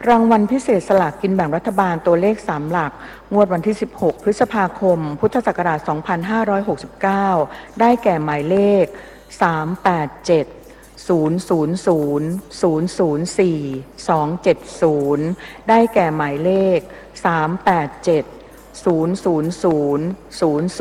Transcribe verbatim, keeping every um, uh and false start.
รางวัลพิเศษสลากกินแบ่งรัฐบาลตัวเลขสามหลักงวดวันที่สิบหกพฤษภาคมพุทธศักราชสองพันห้าร้อยหกสิบเก้าได้แก่หมายเลขสาม แปด เจ็ด ศูนย์ ศูนย์ ศูนย์ ศูนย์ ศูนย์ สี่ สอง เจ็ด ศูนย์ได้แก่หมายเลขสาม แปด เจ็ด ศูนย์ ศูนย์ ศูนย์ ศูนย์